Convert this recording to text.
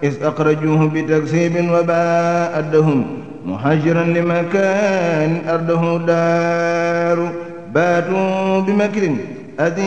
إذ أخرجوه بتكسيب وباءدهم مهاجرا لمكان أرضه دار باتوا بمكر